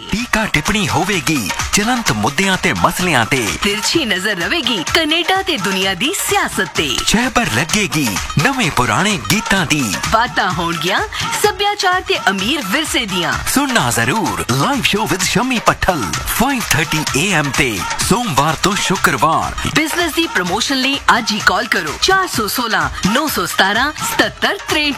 ਟੀਕਾ ਟਿੱਪਣੀ ਹੋਵੇਗੀ ਚਲੰਤ ਮੁੱਦਿਆਂ ਤੇ ਮਸਲਿਆਂ ਤੇ। तिरछी नजर रहेगी कनेडा ते दुनिया दी सियासत ते। ਛਹਿਬਰ ਲੱਗੇਗੀ ਨਵੇਂ ਪੁਰਾਣੇ ਗੀਤਾਂ ਦੀ। बातां होणगियां सभ्याचार ते अमीर विरसे दियां। सुनना जरूर live show with Shammi पट्ठल 5:30 AM ते सोमवार तो शुक्रवार। बिजनेस दी प्रमोशन ਲਈ ਅੱਜ ਹੀ ਕਾਲ ਕਰੋ 416 917 77 63